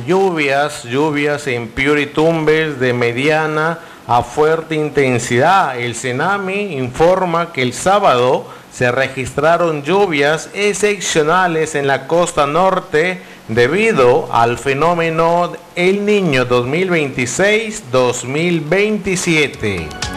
Lluvias en Piura y Tumbes de mediana a fuerte intensidad. El Senami informa que el sábado se registraron lluvias excepcionales en la costa norte debido al fenómeno El Niño 2026-2027.